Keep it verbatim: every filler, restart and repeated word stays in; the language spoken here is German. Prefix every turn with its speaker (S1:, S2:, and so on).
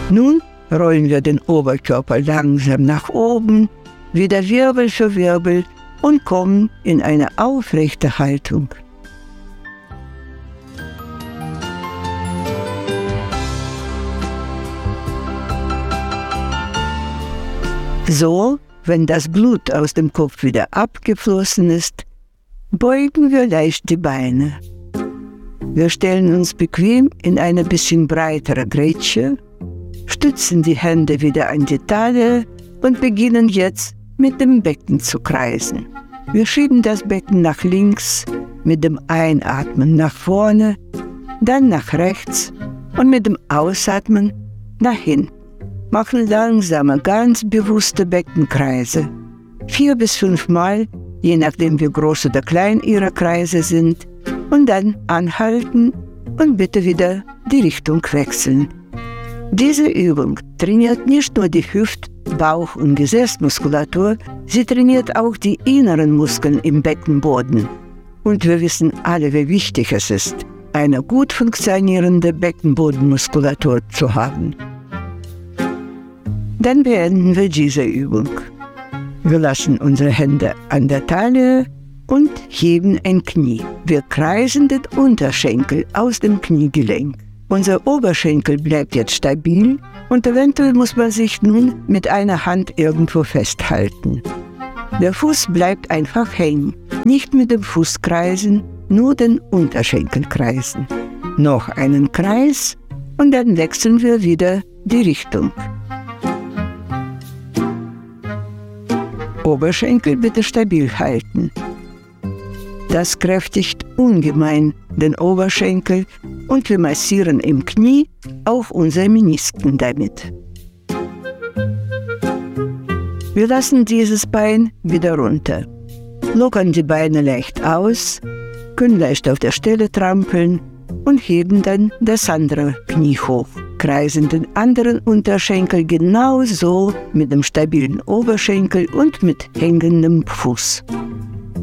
S1: Nun rollen wir den Oberkörper langsam nach oben, wieder Wirbel für Wirbel und kommen in eine aufrechte Haltung. So, wenn das Blut aus dem Kopf wieder abgeflossen ist, beugen wir leicht die Beine. Wir stellen uns bequem in eine bisschen breitere Grätsche, stützen die Hände wieder an die Taille und beginnen jetzt mit dem Becken zu kreisen. Wir schieben das Becken nach links, mit dem Einatmen nach vorne, dann nach rechts und mit dem Ausatmen nach hinten. Machen langsame, ganz bewusste Beckenkreise. Vier bis fünf Mal, je nachdem wie groß oder klein Ihre Kreise sind. Und dann anhalten und bitte wieder die Richtung wechseln. Diese Übung trainiert nicht nur die Hüft-, Bauch- und Gesäßmuskulatur, sie trainiert auch die inneren Muskeln im Beckenboden. Und wir wissen alle, wie wichtig es ist, eine gut funktionierende Beckenbodenmuskulatur zu haben. Dann beenden wir diese Übung. Wir lassen unsere Hände an der Taille und heben ein Knie. Wir kreisen den Unterschenkel aus dem Kniegelenk. Unser Oberschenkel bleibt jetzt stabil und eventuell muss man sich nun mit einer Hand irgendwo festhalten. Der Fuß bleibt einfach hängen. Nicht mit dem Fuß kreisen, nur den Unterschenkel kreisen. Noch einen Kreis und dann wechseln wir wieder die Richtung. Oberschenkel bitte stabil halten. Das kräftigt ungemein den Oberschenkel und wir massieren im Knie auch unsere Menisken damit. Wir lassen dieses Bein wieder runter, lockern die Beine leicht aus, können leicht auf der Stelle trampeln und heben dann das andere Knie hoch. Kreisen den anderen Unterschenkel genauso mit dem stabilen Oberschenkel und mit hängendem Fuß.